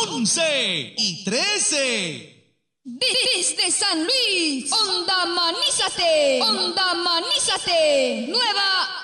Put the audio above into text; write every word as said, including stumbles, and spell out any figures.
once y trece. Desde San Luis, Onda Manízate, Onda Manízate, Nueva